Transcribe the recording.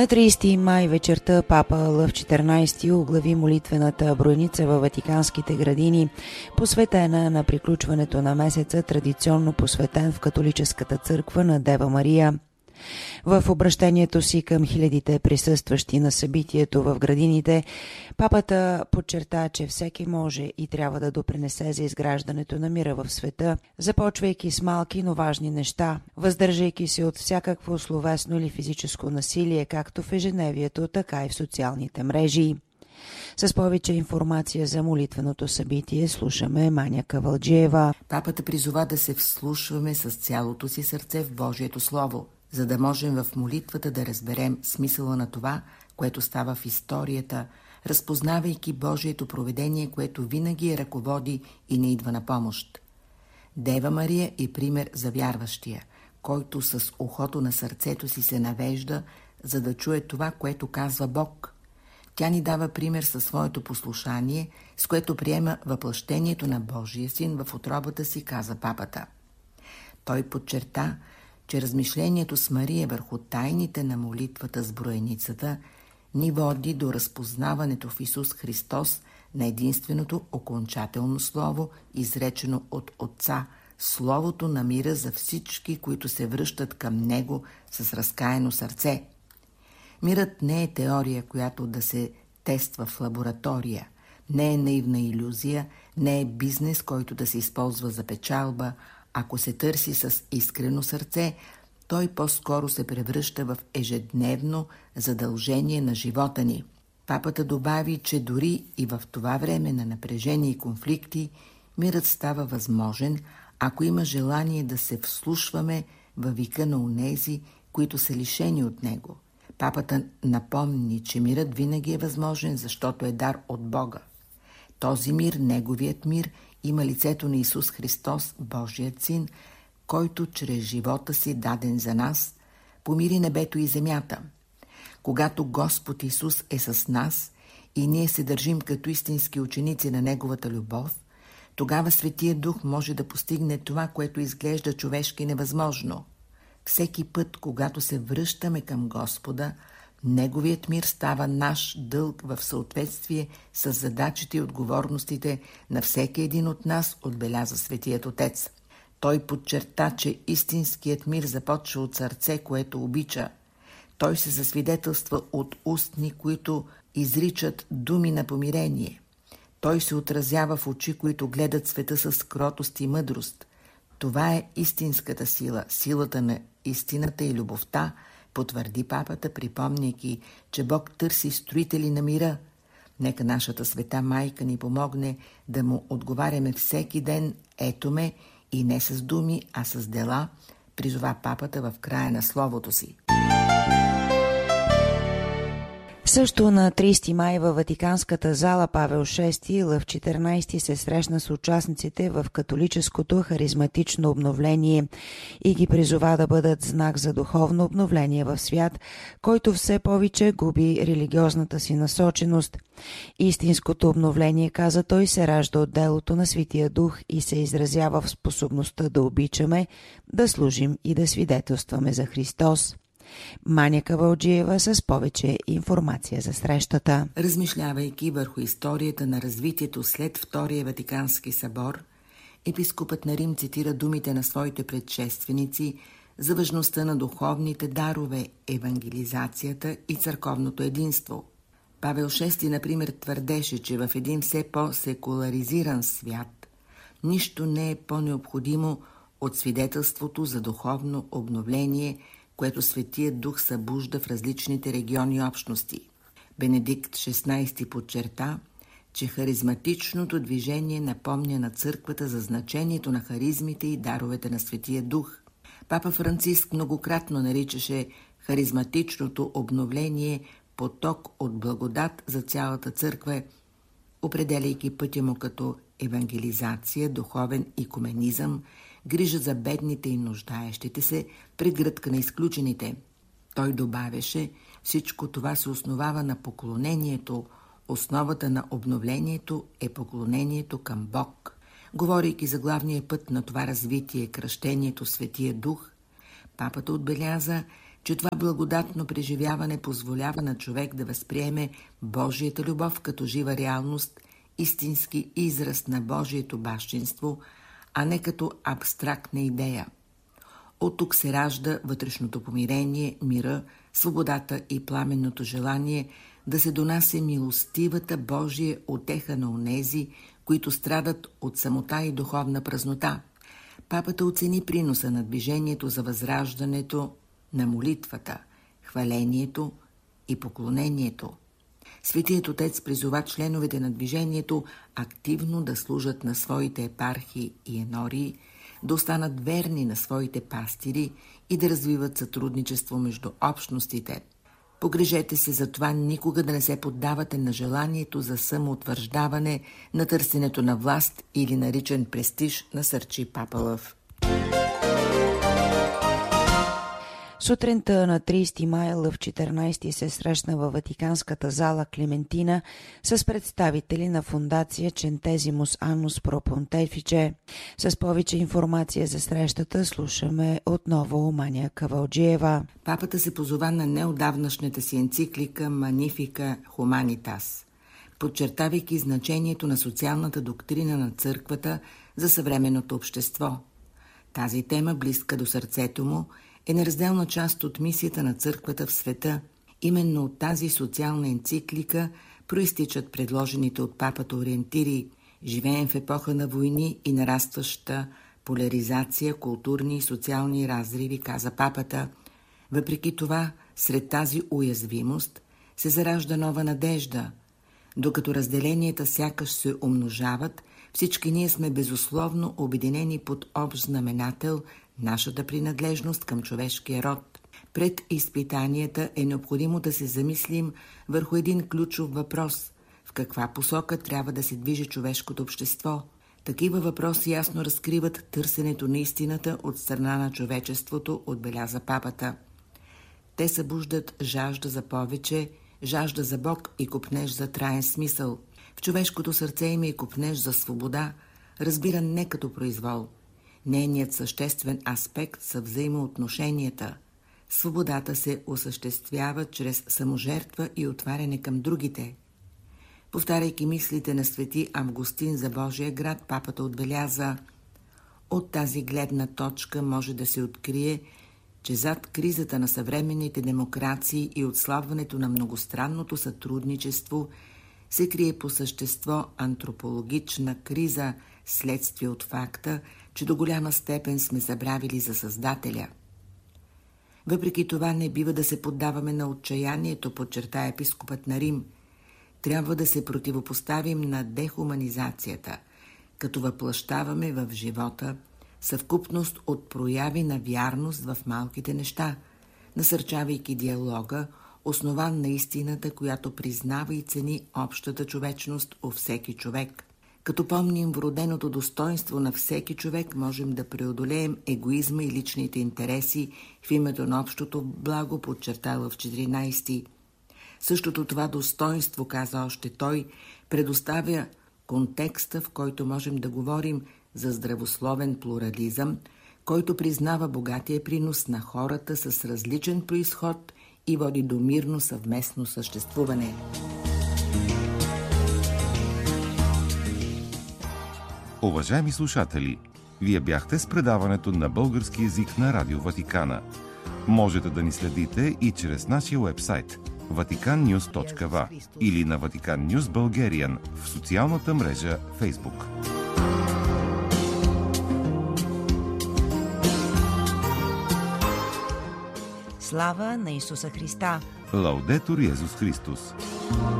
На 30 май вечерта папа Лъв 14 оглави молитвената бройница във Ватиканските градини, посветена на приключването на месеца, традиционно посветен в католическата църква на Дева Мария. В обращението си към хилядите присъстващи на събитието в градините, папата подчерта, че всеки може и трябва да допринесе за изграждането на мира в света, започвайки с малки, но важни неща, въздържайки се от всякакво словесно или физическо насилие, както в ежедневието, така и в социалните мрежи. С повече информация за молитвеното събитие слушаме Маня Кавалджиева. Папата призова да се вслушваме с цялото си сърце в Божието Слово, за да можем в молитвата да разберем смисъла на това, което става в историята, разпознавайки Божието провидение, което винаги я ръководи и не идва на помощ. Дева Мария е пример за вярващия, който с ухото на сърцето си се навежда, за да чуе това, което казва Бог. Тя ни дава пример със своето послушание, с което приема въплъщението на Божия син в утробата си, каза папата. Той подчерта, че размишлението с Мария върху тайните на молитвата с броеницата ни води до разпознаването в Исус Христос на единственото окончателно слово, изречено от Отца, словото на мира за всички, които се връщат към Него с разкаяно сърце. Мирът не е теория, която да се тества в лаборатория, не е наивна илюзия, не е бизнес, който да се използва за печалба. Ако се търси с искрено сърце, той по-скоро се превръща в ежедневно задължение на живота ни. Папата добави, че дори и в това време на напрежение и конфликти, мирът става възможен, ако има желание да се вслушваме във вика на онези, които са лишени от него. Папата напомни, че мирът винаги е възможен, защото е дар от Бога. Този мир, неговият мир, има лицето на Исус Христос, Божият син, който чрез живота си, даден за нас, помири небето и земята. Когато Господ Исус е с нас и ние се държим като истински ученици на Неговата любов, тогава Светия Дух може да постигне това, което изглежда човешки невъзможно. Всеки път, когато се връщаме към Господа, Неговият мир става наш дълг в съответствие с задачите и отговорностите на всеки един от нас, отбеляза Светият Отец. Той подчерта, че истинският мир започва от сърце, което обича. Той се засвидетелства от устни, които изричат думи на помирение. Той се отразява в очи, които гледат света с кротост и мъдрост. Това е истинската сила, силата на истината и любовта, потвърди папата, припомняйки, че Бог търси строители на мира. Нека нашата света майка ни помогне да му отговаряме всеки ден «Ето ме» и не с думи, а с дела, призова папата в края на словото си. Също на 30 май във Ватиканската зала Павел VI Лъв 14 се срещна с участниците в католическото харизматично обновление и ги призова да бъдат знак за духовно обновление в свят, който все повече губи религиозната си насоченост. Истинското обновление, каза той, се ражда от делото на Светия Дух и се изразява в способността да обичаме, да служим и да свидетелстваме за Христос. Маня Кавалджиева с повече информация за срещата. Размишлявайки върху историята на развитието след Втория Ватикански събор, епископът на Рим цитира думите на своите предшественици за важността на духовните дарове, евангелизацията и църковното единство. Павел VI, например, твърдеше, че в един все по-секуларизиран свят нищо не е по-необходимо от свидетелството за духовно обновление, което Светият Дух събужда в различните региони и общности. Бенедикт XVI подчерта, че харизматичното движение напомня на църквата за значението на харизмите и даровете на Светия Дух. Папа Франциск многократно наричаше харизматичното обновление поток от благодат за цялата църква, определяйки пътя му като евангелизация, духовен икуменизъм, грижа за бедните и нуждаещите се, прегръдка на изключените. Той добавяше, всичко това се основава на поклонението. Основата на обновлението е поклонението към Бог. Говорейки за главния път на това развитие, кръщението Светия Дух, папата отбеляза, че това благодатно преживяване позволява на човек да възприеме Божията любов като жива реалност, истински израз на Божието бащинство, а не като абстрактна идея. От тук се ражда вътрешното помирение, мира, свободата и пламенното желание да се донася милостивата Божия утеха на онези, които страдат от самота и духовна празнота. Папата оцени приноса на движението за възраждането на молитвата, хвалението и поклонението. Светият Отец призова членовете на движението активно да служат на своите епархии и енории, да останат верни на своите пастири и да развиват сътрудничество между общностите. Погрижете се за това никога да не се поддавате на желанието за самоутвърждаване, на търсенето на власт или на личен престиж, насърчи папа Лъв. Сутринта на 30 май Лъв 14 се срещна във Ватиканската зала Клементина с представители на фондация Centesimus Annus Pro Pontifice. С повече информация за срещата слушаме отново Мания Кавалджиева. Папата се позова на неотдавнашната си енциклика Magnificat Humanitas, подчертавайки значението на социалната доктрина на църквата за съвременното общество. Тази тема, близка до сърцето му, е неразделна част от мисията на църквата в света. Именно от тази социална енциклика проистичат предложените от папата ориентири. Живеем в епоха на войни и нарастваща поляризация, културни и социални разриви, каза папата. Въпреки това, сред тази уязвимост се заражда нова надежда. Докато разделенията сякаш се умножават, всички ние сме безусловно обединени под общ знаменател – нашата принадлежност към човешкия род. Пред изпитанията е необходимо да се замислим върху един ключов въпрос – в каква посока трябва да се движи човешкото общество. Такива въпроси ясно разкриват търсенето на истината от страна на човечеството, отбеляза папата. Те събуждат жажда за повече, жажда за Бог и копнеж за траен смисъл. В човешкото сърце има и копнеж за свобода, разбиран не като произвол. Нейният съществен аспект са взаимоотношенията. Свободата се осъществява чрез саможертва и отваряне към другите. Повтаряйки мислите на свети Августин за Божия град, папата отбеляза: от тази гледна точка може да се открие, че зад кризата на съвременните демокрации и отслабването на многостранното сътрудничество се крие по същество антропологична криза, следствие от факта, че до голяма степен сме забравили за Създателя. Въпреки това не бива да се поддаваме на отчаянието, подчерта епископът на Рим. Трябва да се противопоставим на дехуманизацията, като въплъщаваме в живота съвкупност от прояви на вярност в малките неща, насърчавайки диалога, основан на истината, която признава и цени общата човечност у всеки човек. Като помним вроденото достоинство на всеки човек, можем да преодолеем егоизма и личните интереси в името на общото благо, подчертала в 14. Същото това достоинство, каза още той, предоставя контекста, в който можем да говорим за здравословен плурализъм, който признава богатия принос на хората с различен произход и води до мирно съвместно съществуване. Уважаеми слушатели, вие бяхте с предаването на български език на Радио Ватикана. Можете да ни следите и чрез нашия уебсайт vaticannews.va или на Vatican News Bulgarian в социалната мрежа Facebook. Слава на Исуса Христа! Лаудетур Йезус Христос!